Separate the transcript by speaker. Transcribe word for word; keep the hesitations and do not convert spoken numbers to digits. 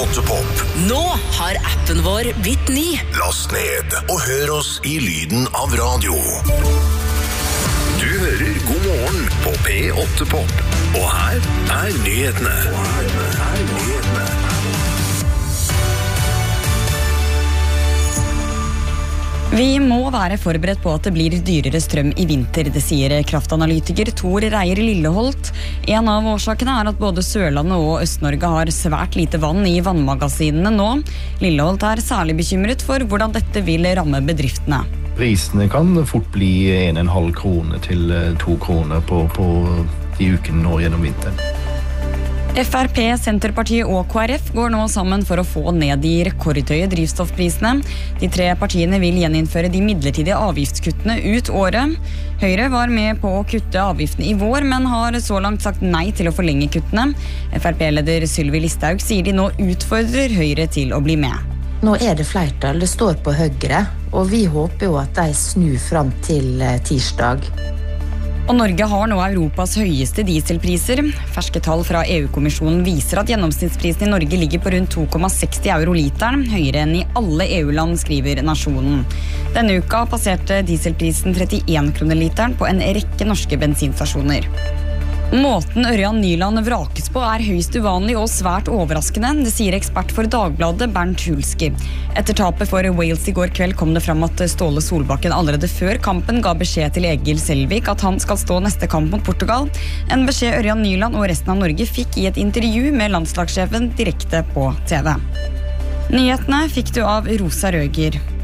Speaker 1: åtte Pop.
Speaker 2: Nå har appen vår blitt ny.
Speaker 1: Last ned og hør oss i lyden av radio. Du hører God morgen på P åtte Pop. Og her er nyhetene. Og her er nyhetene.
Speaker 3: Vi må være forberedt på at det blir dyrere strøm i vinter, det sier kraftanalytiker Tor Reier Lilleholt. En av årsakene er at både Sørlandet og Øst-Norge har svært lite vann i vannmagasinene nå. Lilleholt er særlig bekymret for hvordan dette vil ramme bedriftene.
Speaker 4: Prisene kan fort bli en og en halv krone til to kroner på, på de ukene nå gjennom vinteren.
Speaker 3: F R P, Senterpartiet og K R F går nå sammen for å få ned de rekordhøye drivstoffprisene. De tre partiene vil gjeninnføre de midlertidige avgiftskuttene ut året. Høyre var med på å kutte avgiftene i vår, men har så langt sagt nei til å forlenge kuttene. F R P-leder Sylvi Listhaug sier de nå utfordrer Høyre til å bli med.
Speaker 5: Nå er det flertall, det står på Høyre, og vi håper jo at de snur fram til tirsdag.
Speaker 3: Og Norge har nå Europas høyeste dieselpriser. Ferske tall fra E U-kommisjonen viser at gjennomsnittsprisen i Norge ligger på rundt to komma seksti euro literen, høyere enn i alle E U-land, skriver Nasjonen. Denne uka passerte dieselprisen trettien kroner literen på en rekke norske bensinstasjoner. Måten Ørjan Nyland vrakes på er høyst uvanlig og svært overraskende, det sier ekspert for Dagbladet Bernt Hulski. Etter tapet for Wales i går kveld kom det fram at Ståle Solbakken allerede før kampen ga beskjed til Egil Selvik at han skal stå neste kamp mot Portugal. En beskjed Ørjan Nyland og resten av Norge fikk i et intervju med landslagssjefen direkte på T V. Nyhetene fikk du av Rosa Røger.